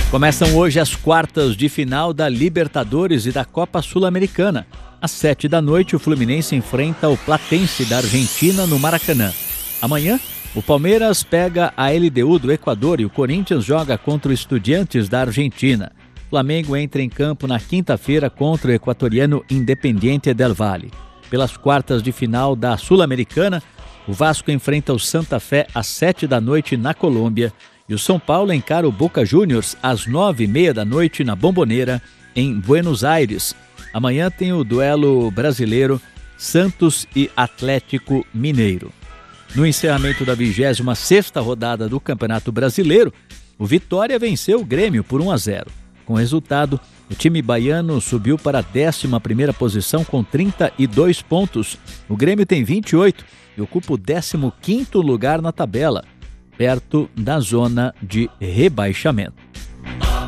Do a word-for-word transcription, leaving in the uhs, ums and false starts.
Começam hoje as quartas de final da Libertadores e da Copa Sul-Americana. Às sete da noite, o Fluminense enfrenta o Platense da Argentina no Maracanã. Amanhã, o Palmeiras pega a L D U do Equador e o Corinthians joga contra o Estudiantes da Argentina. O Flamengo entra em campo na quinta-feira contra o equatoriano Independiente del Valle. Pelas quartas de final da Sul-Americana, o Vasco enfrenta o Santa Fé às sete da noite na Colômbia e o São Paulo encara o Boca Juniors às nove e meia da noite na Bombonera, em Buenos Aires. Amanhã tem o duelo brasileiro Santos e Atlético Mineiro. No encerramento da vigésima sexta rodada do Campeonato Brasileiro, o Vitória venceu o Grêmio por um a zero. Com o resultado, o time baiano subiu para a décima primeira posição com trinta e dois pontos. O Grêmio tem vinte e oito e ocupa o décimo quinto lugar na tabela, perto da zona de rebaixamento.